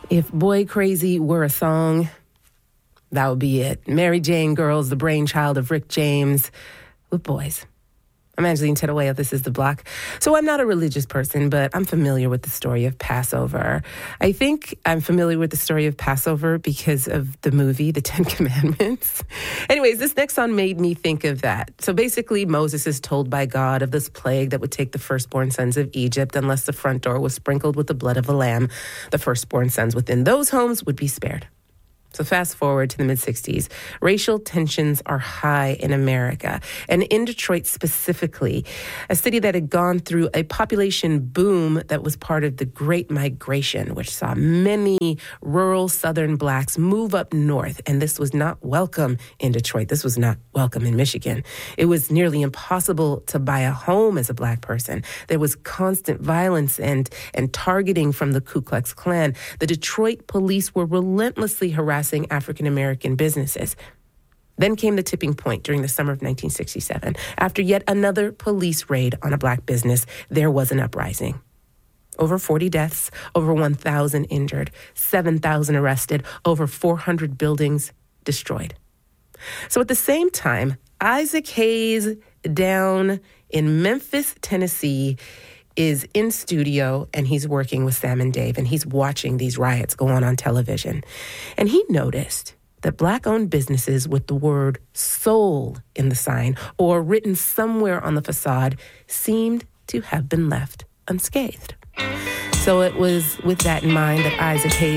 If Boy Crazy were a song, that would be it. Mary Jane Girls, the brainchild of Rick James, with boys. I'm Angeline Tedawaya. This is The Block. So I'm not a religious person, but I'm familiar with the story of Passover. I think I'm familiar with the story of Passover because of the movie, The Ten Commandments. Anyways, this next song made me think of that. So basically, Moses is told by God of this plague that would take the firstborn sons of Egypt unless the front door was sprinkled with the blood of a lamb. The firstborn sons within those homes would be spared. So fast forward to the mid-'60s, racial tensions are high in America. And in Detroit specifically, a city that had gone through a population boom that was part of the Great Migration, which saw many rural Southern blacks move up north. And this was not welcome in Detroit. This was not welcome in Michigan. It was nearly impossible to buy a home as a black person. There was constant violence and targeting from the Ku Klux Klan. The Detroit police were relentlessly harassing African-American businesses. Then came the tipping point during the summer of 1967. After yet another police raid on a black business, there was an uprising. Over 40 deaths, over 1,000 injured, 7,000 arrested, over 400 buildings destroyed. So at the same time, Isaac Hayes down in Memphis, Tennessee, is in studio and he's working with Sam and Dave and he's watching these riots go on television. And he noticed that black-owned businesses with the word soul in the sign or written somewhere on the facade seemed to have been left unscathed. So it was with that in mind that Isaac Hayes